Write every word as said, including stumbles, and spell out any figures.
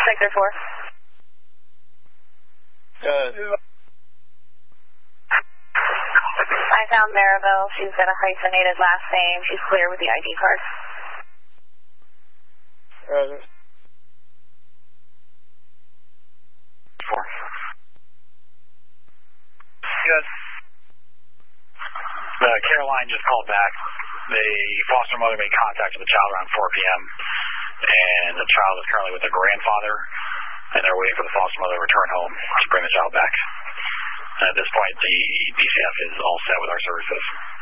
Sector four. Uh, I found Maribel. She's got a hyphenated last name. She's clear with the I D card. Uh, Four. Good. The Caroline just called back. The foster mother made contact with the child around four p.m. and the child is currently with the grandfather, and they're waiting for the foster mother to return home to bring the child back. At this point, the D C F is all set with our services.